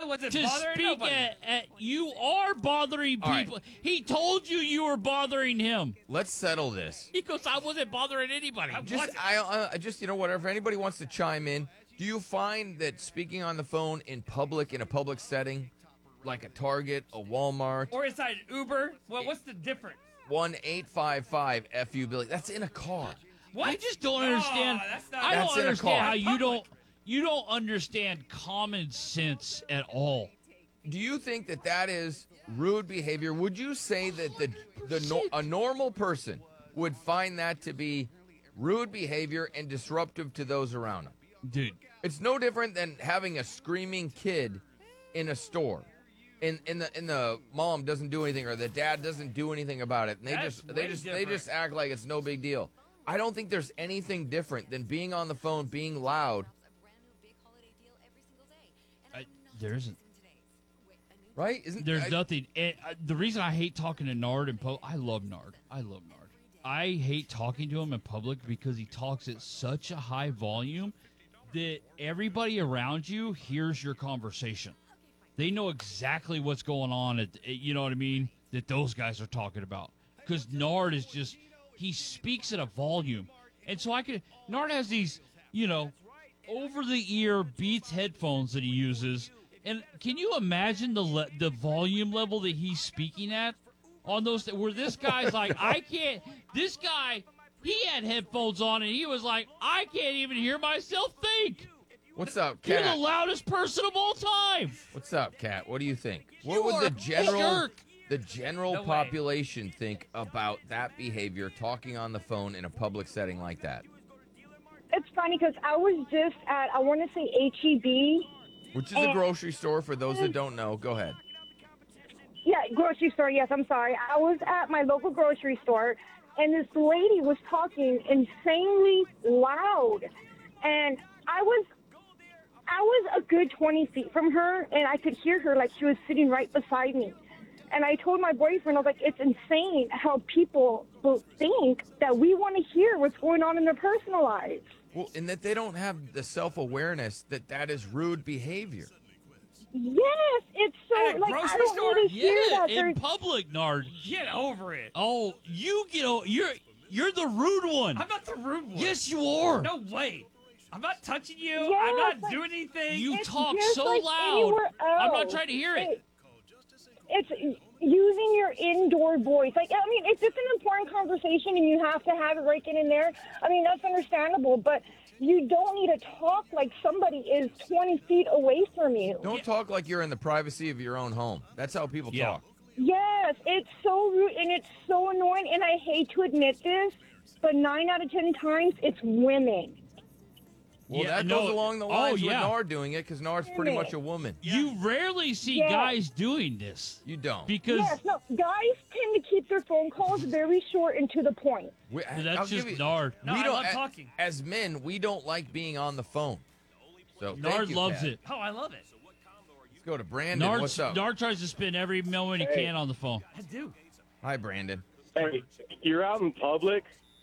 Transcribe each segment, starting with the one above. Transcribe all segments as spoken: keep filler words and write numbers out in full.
wasn't to bothering speak nobody. at, at. You are bothering All right. people. He told you you were bothering him. Let's settle this. He goes, I wasn't bothering anybody. Just, I, I just, you know, whatever. If anybody wants to chime in, do you find that speaking on the phone in public, in a public setting, like a Target, a Walmart, Or inside Uber. Well, what's the difference? one eight five five F U Billy, that's in a car. What? I just don't No, understand. that's not- I That's don't in a understand car. how you Public. don't you don't understand common sense at all. Do you think that that is rude behavior? Would you say that the the no, a normal person would find that to be rude behavior and disruptive to those around them? Dude, It's no different than having a screaming kid in a store. And, and the and the mom doesn't do anything, or the dad doesn't do anything about it. And they That's just they way just they different. just act like it's no big deal. I don't think there's anything different than being on the phone, being loud, I, there isn't. right? Isn't There's I- nothing. And uh, the reason I hate talking to Nard in public, I love Nard. I love Nard. I hate talking to him in public because he talks at such a high volume that everybody around you hears your conversation. They know exactly what's going on. At, you know what I mean? That those guys are talking about. Because Nard is just, he speaks at a volume. And so I could, Nard has these, you know, over-the-ear Beats headphones that he uses. And can you imagine the le- the volume level that he's speaking at on those, where this guy's like, I can't, this guy, he had headphones on and he was like, I can't even hear myself think. What's up, You're the Cat? loudest person of all time. What's up, Cat? What do you think? You What would are the a general jerk. the general No way. population think about that behavior, talking on the phone in a public setting like that? It's funny because I was just at, I want to say H E B. Which is a grocery store for those that don't know. Go ahead. Yeah, grocery store. Yes, I'm sorry. I was at my local grocery store, and this lady was talking insanely loud, and I was, I was a good twenty feet from her, and I could hear her like she was sitting right beside me. And I told my boyfriend, I was like, it's insane how people will think that we want to hear what's going on in their personal lives. Well, and that they don't have the self-awareness that that is rude behavior. Yes, it's so At a like I grocery don't store? really hear Yeah, that. in There's, public, Nard. Get over it. Oh, you get o- you're you're the rude one. I'm not the rude one. Yes, you are. No way. I'm not touching you. Yeah, I'm not but- doing anything. You It's talk just so like loud. anywhere I'm not else. trying to hear it. It- It's using your indoor voice. Like, I mean, it's just an important conversation, and you have to have it right in and there. I mean, that's understandable, but you don't need to talk like somebody is twenty feet away from you. Don't talk like you're in the privacy of your own home. That's how people Yeah. talk. Yes, it's so rude, and it's so annoying, and I hate to admit this, but nine out of ten times, it's women. Well, Yeah, that no, goes along the oh, lines yeah. with Nard doing it, because Nard's pretty much a woman. You rarely see Yeah. guys doing this You don't. because Yes, no, guys tend to keep their phone calls very short and to the point. We, that's I'll just give you- Nard. No, we I don't, love a- talking. As men, we don't like being on the phone. So thank Nard you, loves Kat. it. Oh, I love it. Let's go to Brandon. Nard, What's up? Nard tries to spend every moment he Hey. can on the phone. I do. Hi, Brandon. Hey, you're out in public,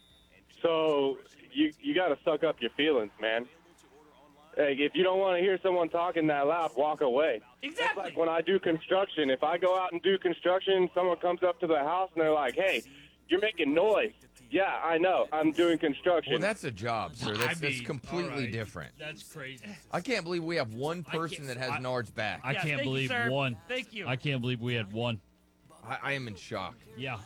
so you you got to suck up your feelings, man. Hey, if you don't want to hear someone talking that loud, walk away. It's Exactly. like when I do construction. If I go out and do construction, someone comes up to the house and they're like, "Hey, you're making noise." Yeah, I know. I'm doing construction. Well, that's a job, sir. That's, I that's mean, completely all right. different. That's crazy. I can't believe we have one I person can't- that has I- Nard's back. I Yeah, can't thank you, believe sir. one. Thank you. I can't believe we had one. I, I am in shock. Yeah.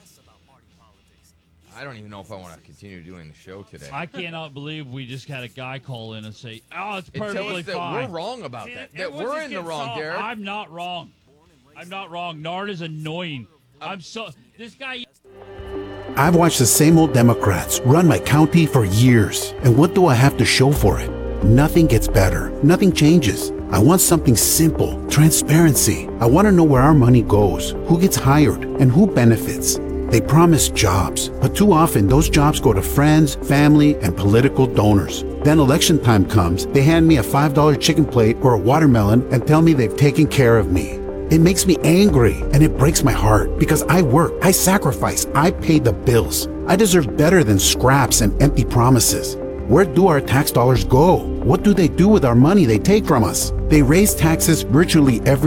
I don't even know if I want to continue doing the show today. I cannot believe we just had a guy call in and say, "Oh, it's It tells perfectly us that fine." we're wrong about See, that. it That was we're just in the getting wrong, solved. Derek. I'm not wrong. I'm not wrong. Nard is annoying. Uh, I'm so this guy. I've watched the same old Democrats run my county for years. And what do I have to show for it? Nothing gets better. Nothing changes. I want something simple. Transparency. I want to know where our money goes, who gets hired, and who benefits. They promise jobs, but too often those jobs go to friends, family, and political donors. Then election time comes, they hand me a five dollar chicken plate or a watermelon and tell me they've taken care of me. It makes me angry and it breaks my heart because I work, I sacrifice, I pay the bills. I deserve better than scraps and empty promises. Where do our tax dollars go? What do they do with our money they take from us? They raise taxes virtually every